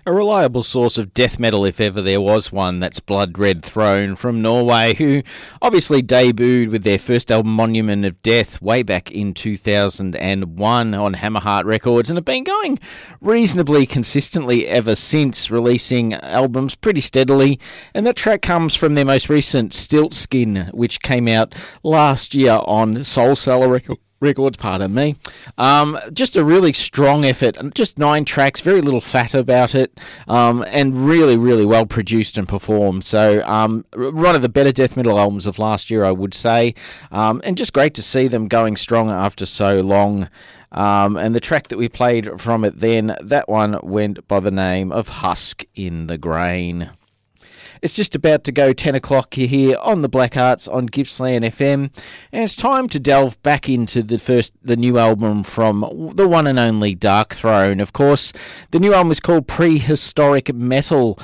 A reliable source of death metal, if ever there was one. That's Blood Red Throne from Norway, who obviously debuted with their first album, Monument of Death, way back in 2001 on Hammerheart Records, and have been going reasonably consistently ever since, releasing albums pretty steadily. And that track comes from their most recent, Stiltskin, which came out last year on Soul Cellar Records, pardon me. Just a really strong effort, just 9 tracks, very little fat about it, and really, really well produced and performed. So one of the better death metal albums of last year, I would say, and just great to see them going strong after so long. And the track that we played from it then, that one went by the name of Husk in the Grain. It's just about to go 10 o'clock here on the Black Arts on Gippsland FM, and it's time to delve back into the new album from the one and only Darkthrone. Of course, the new album is called Prehistoric Metal,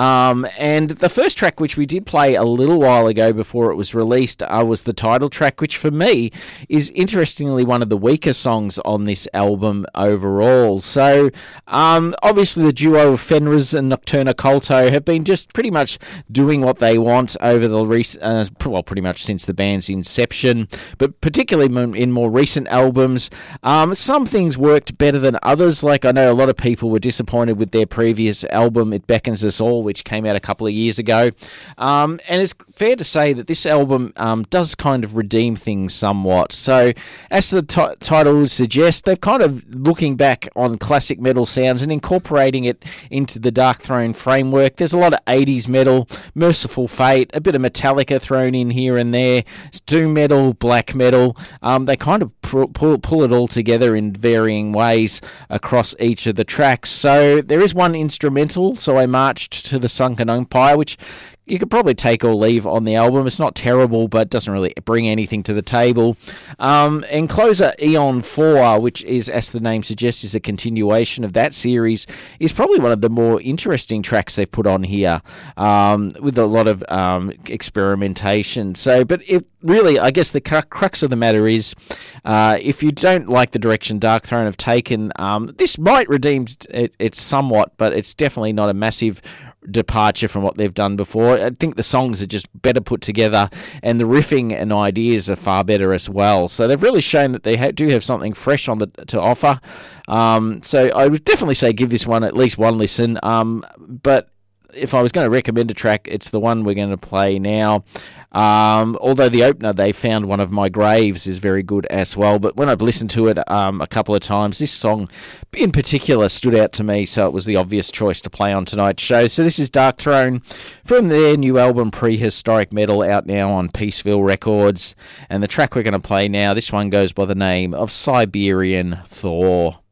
and the first track, which we did play a little while ago before it was released, was the title track, which for me is interestingly one of the weaker songs on this album overall. So, obviously the duo of Fenris and Nocturna Culto have been just pretty much doing what they want over the pretty much since the band's inception, but particularly in more recent albums. Some things worked better than others. Like, I know a lot of people were disappointed with their previous album, It Beckons Us All, which came out a couple of years ago. And it's fair to say that this album does kind of redeem things somewhat. So, as the title would suggest, they've kind of looking back on classic metal sounds and incorporating it into the Darkthrone framework. There's a lot of 80s metal, Merciful Fate, a bit of Metallica thrown in here and there, doom metal, black metal. They kind of pull it all together in varying ways across each of the tracks. So there is one instrumental, So I Marched to the Sunken Empire, which you could probably take or leave on the album. It's not terrible, but doesn't really bring anything to the table. And Closer Eon 4, which is, as the name suggests, is a continuation of that series, is probably one of the more interesting tracks they've put on here, with a lot of experimentation. So, but it really, I guess the crux of the matter is, if you don't like the direction Darkthrone have taken, this might redeem it somewhat, but it's definitely not a massive departure from what they've done before. I think the songs are just better put together, and the riffing and ideas are far better as well. So they've really shown that they do have something fresh to offer. So I would definitely say give this one at least one listen. But if I was going to recommend a track, it's the one we're going to play now. Although the opener, They Found One of My Graves, is very good as well. But when I've listened to it a couple of times, this song in particular stood out to me, so it was the obvious choice to play on tonight's show. So this is Darkthrone from their new album Prehistoric Metal, out now on Peaceville Records. And the track we're going to play now, this one goes by the name of Siberian Thor.